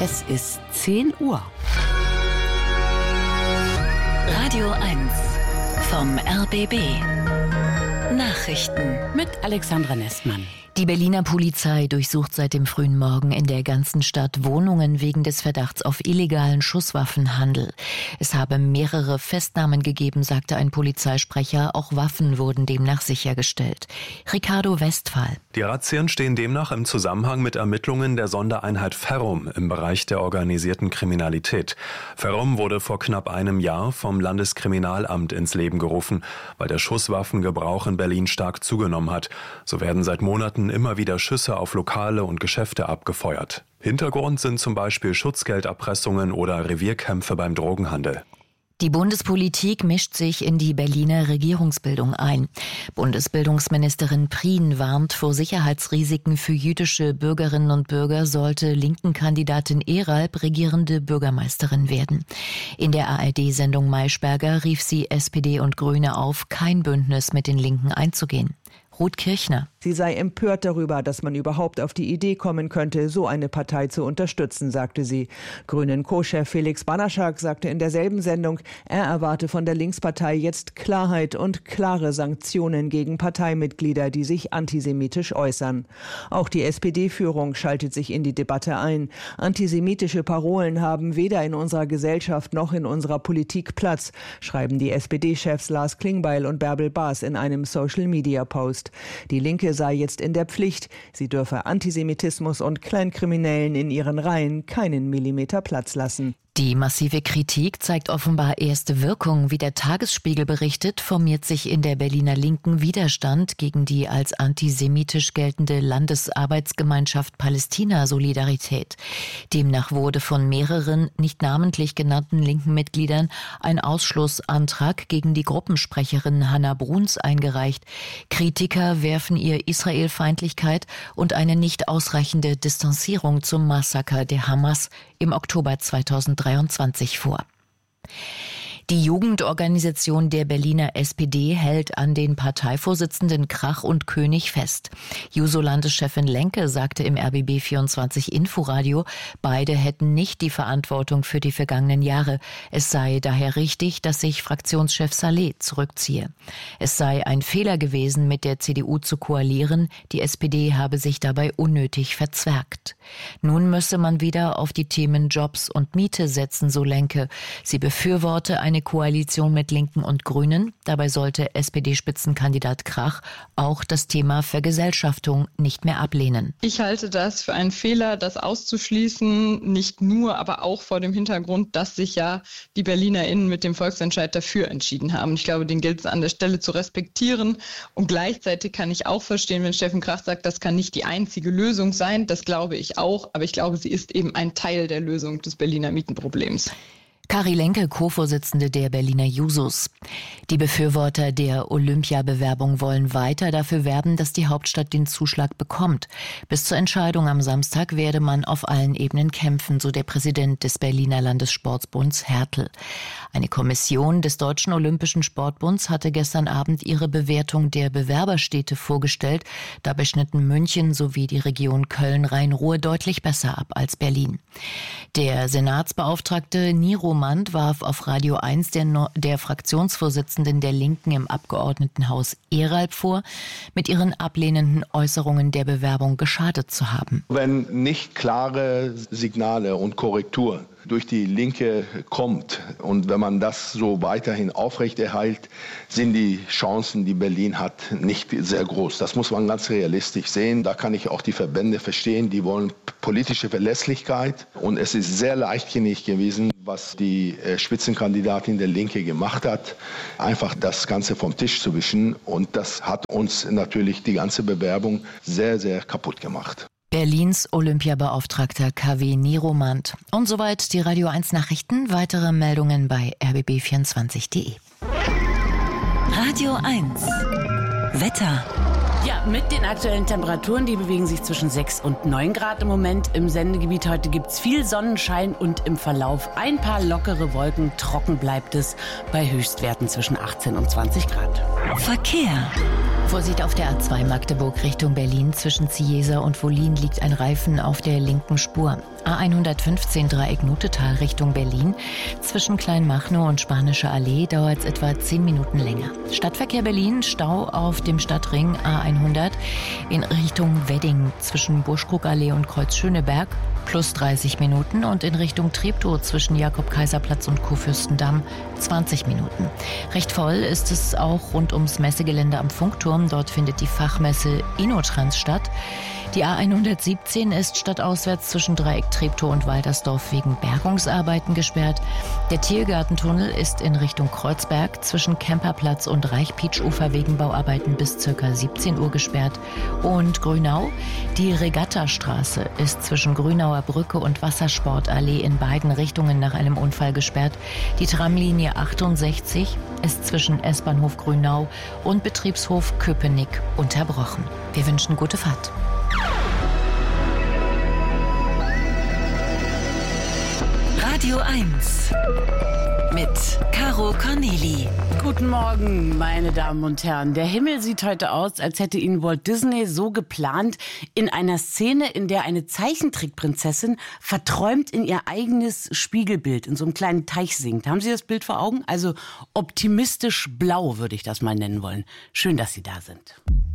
Es ist 10 Uhr. Radio 1 vom RBB. Nachrichten Mit Alexandra Nestmann. Die Berliner Polizei durchsucht seit dem frühen Morgen in der ganzen Stadt Wohnungen wegen des Verdachts auf illegalen Schusswaffenhandel. Es habe mehrere Festnahmen gegeben, sagte ein Polizeisprecher. Auch Waffen wurden demnach sichergestellt. Ricardo Westphal. Die Razzien stehen demnach im Zusammenhang mit Ermittlungen der Sondereinheit Ferrum im Bereich der organisierten Kriminalität. Ferrum wurde vor knapp einem Jahr vom Landeskriminalamt ins Leben gerufen, weil der Schusswaffengebrauch in Berlin stark zugenommen hat. So werden seit Monaten immer wieder Schüsse auf Lokale und Geschäfte abgefeuert. Hintergrund sind zum Beispiel Schutzgelderpressungen oder Revierkämpfe beim Drogenhandel. Die Bundespolitik mischt sich in die Berliner Regierungsbildung ein. Bundesbildungsministerin Prien warnt vor Sicherheitsrisiken für jüdische Bürgerinnen und Bürger, sollte linken Kandidatin Eralb regierende Bürgermeisterin werden. In der ARD-Sendung Maischberger rief sie SPD und Grüne auf, kein Bündnis mit den Linken einzugehen. Ruth Kirchner. Sie sei empört darüber, dass man überhaupt auf die Idee kommen könnte, so eine Partei zu unterstützen, sagte sie. Grünen-Co-Chef Felix Banaschak sagte in derselben Sendung, er erwarte von der Linkspartei jetzt Klarheit und klare Sanktionen gegen Parteimitglieder, die sich antisemitisch äußern. Auch die SPD-Führung schaltet sich in die Debatte ein. Antisemitische Parolen haben weder in unserer Gesellschaft noch in unserer Politik Platz, schreiben die SPD-Chefs Lars Klingbeil und Bärbel Baas in einem Social-Media-Post. Die Linke sei jetzt in der Pflicht. Sie dürfe Antisemitismus und Kleinkriminellen in ihren Reihen keinen Millimeter Platz lassen. Die massive Kritik zeigt offenbar erste Wirkung. Wie der Tagesspiegel berichtet, formiert sich in der Berliner Linken Widerstand gegen die als antisemitisch geltende Landesarbeitsgemeinschaft Palästina Solidarität. Demnach wurde von mehreren nicht namentlich genannten linken Mitgliedern ein Ausschlussantrag gegen die Gruppensprecherin Hannah Bruns eingereicht. Kritiker werfen ihr Israelfeindlichkeit und eine nicht ausreichende Distanzierung zum Massaker der Hamas im Oktober 2023 vor. Die Jugendorganisation der Berliner SPD hält an den Parteivorsitzenden Krach und König fest. Juso-Landeschefin Lenke sagte im RBB24 Inforadio, beide hätten nicht die Verantwortung für die vergangenen Jahre. Es sei daher richtig, dass sich Fraktionschef Saleh zurückziehe. Es sei ein Fehler gewesen, mit der CDU zu koalieren. Die SPD habe sich dabei unnötig verzwergt. Nun müsse man wieder auf die Themen Jobs und Miete setzen, so Lenke. Sie befürworte eine Koalition mit Linken und Grünen. Dabei sollte SPD-Spitzenkandidat Krach auch das Thema Vergesellschaftung nicht mehr ablehnen. Ich halte das für einen Fehler, das auszuschließen, nicht nur, aber auch vor dem Hintergrund, dass sich ja die BerlinerInnen mit dem Volksentscheid dafür entschieden haben. Ich glaube, den gilt es an der Stelle zu respektieren. Und gleichzeitig kann ich auch verstehen, wenn Steffen Krach sagt, das kann nicht die einzige Lösung sein. Das glaube ich auch, aber ich glaube, sie ist eben ein Teil der Lösung des Berliner Mietenproblems. Kari Lenke, Co-Vorsitzende der Berliner Jusos. Die Befürworter der Olympiabewerbung wollen weiter dafür werben, dass die Hauptstadt den Zuschlag bekommt. Bis zur Entscheidung am Samstag werde man auf allen Ebenen kämpfen, so der Präsident des Berliner Landessportbunds Hertel. Eine Kommission des Deutschen Olympischen Sportbunds hatte gestern Abend ihre Bewertung der Bewerberstädte vorgestellt. Dabei schnitten München sowie die Region Köln-Rhein-Ruhr deutlich besser ab als Berlin. Der Senatsbeauftragte Niro Mand warf auf Radio 1 der Fraktionsvorsitzenden der Linken im Abgeordnetenhaus Eralb vor, mit ihren ablehnenden Äußerungen der Bewerbung geschadet zu haben. Wenn nicht klare Signale und Korrektur durch die Linke kommt und wenn man das so weiterhin aufrechterhält, sind die Chancen, die Berlin hat, nicht sehr groß. Das muss man ganz realistisch sehen. Da kann ich auch die Verbände verstehen, die wollen politische Verlässlichkeit und es ist sehr leichtsinnig gewesen, was die Spitzenkandidatin der Linke gemacht hat, einfach das Ganze vom Tisch zu wischen und das hat uns natürlich die ganze Bewerbung sehr, sehr kaputt gemacht. Berlins Olympiabeauftragter KW Niro Mand. Und soweit die Radio 1 Nachrichten. Weitere Meldungen bei rbb24.de. Radio 1 Wetter. Ja, mit den aktuellen Temperaturen, die bewegen sich zwischen 6 und 9 Grad im Moment. Im Sendegebiet heute gibt's viel Sonnenschein und im Verlauf ein paar lockere Wolken. Trocken bleibt es bei Höchstwerten zwischen 18 und 20 Grad. Verkehr. Vorsicht auf der A2 Magdeburg Richtung Berlin. Zwischen Ziesa und Wollin liegt ein Reifen auf der linken Spur. A115 Dreieck Nutetal Richtung Berlin. Zwischen Kleinmachnow und Spanische Allee dauert es etwa 10 Minuten länger. Stadtverkehr Berlin, Stau auf dem Stadtring A100 in Richtung Wedding zwischen Buschkrugallee und Kreuz Schöneberg plus 30 Minuten und in Richtung Treptow zwischen Jakob-Kaiser-Platz und Kurfürstendamm 20 Minuten. Recht voll ist es auch rund ums Messegelände am Funkturm. Dort findet die Fachmesse InnoTrans statt. Die A117 ist stadtauswärts zwischen Dreieck Treptow und Waltersdorf wegen Bergungsarbeiten gesperrt. Der Tiergartentunnel ist in Richtung Kreuzberg zwischen Kemperplatz und Reichpietschufer wegen Bauarbeiten bis ca. 17 Uhr gesperrt. Und Grünau, die Regattastraße ist zwischen Grünauer Brücke und Wassersportallee in beiden Richtungen nach einem Unfall gesperrt. Die Tramlinie 68 ist zwischen S-Bahnhof Grünau und Betriebshof Köpenick unterbrochen. Wir wünschen gute Fahrt. Radio 1 mit Caro Corneli. Guten Morgen, meine Damen und Herren. Der Himmel sieht heute aus, als hätte ihn Walt Disney so geplant, in einer Szene, in der eine Zeichentrickprinzessin verträumt in ihr eigenes Spiegelbild in so einem kleinen Teich singt. Haben Sie das Bild vor Augen? Also optimistisch blau würde ich das mal nennen wollen. Schön, dass Sie da sind.